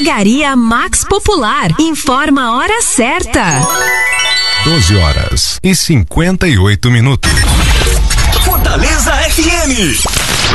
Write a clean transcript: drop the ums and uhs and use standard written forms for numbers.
Drogaria Max Popular. Informa a hora certa. 12h58. Fortaleza FM.